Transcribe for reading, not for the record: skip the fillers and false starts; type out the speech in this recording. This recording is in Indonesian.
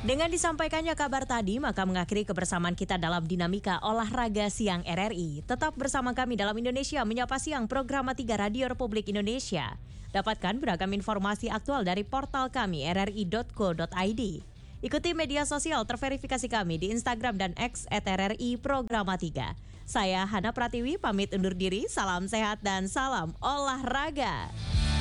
Dengan disampaikannya kabar tadi, maka mengakhiri kebersamaan kita dalam dinamika olahraga siang RRI. Tetap bersama kami dalam Indonesia Menyapa Siang, program 3 Radio Republik Indonesia. Dapatkan beragam informasi aktual dari portal kami rri.co.id. Ikuti media sosial terverifikasi kami di Instagram dan X @RRI Programa 3. Saya Hana Pratiwi pamit undur diri, salam sehat dan salam olahraga.